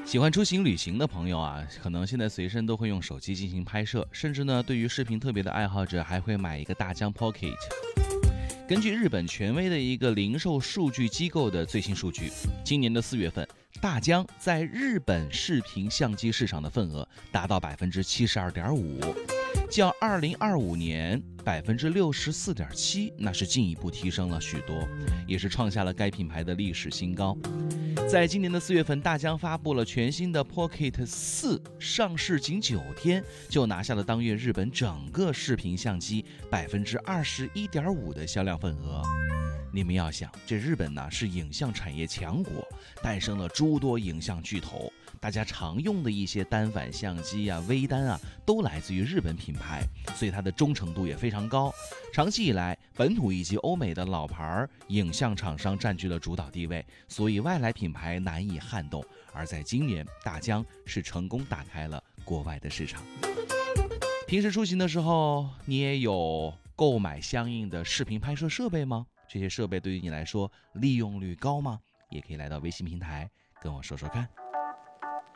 喜欢出行旅行的朋友啊，可能现在随身都会用手机进行拍摄，甚至呢，对于视频特别的爱好者，还会买一个大疆 Pocket。根据日本权威的一个零售数据机构的最新数据，今年的4月份，大疆在日本视频相机市场的份额达到72.5%，较2025年64.7%，那是进一步提升了许多，也是创下了该品牌的历史新高。在今年的4月份，大疆发布了全新的 Pocket 4，上市仅9天就拿下了当月日本整个视频相机21.5%的销量份额。你们要想，这日本呢是影像产业强国，诞生了诸多影像巨头，大家常用的一些单反相机啊、微单啊，都来自于日本品牌，所以它的忠诚度也非常高。长期以来，本土以及欧美的老牌影像厂商占据了主导地位，所以外来品牌难以撼动。而在今年，大疆是成功打开了国外的市场。平时出行的时候，你也有购买相应的视频拍摄设备吗？这些设备对于你来说利用率高吗？也可以来到微信平台跟我说说看。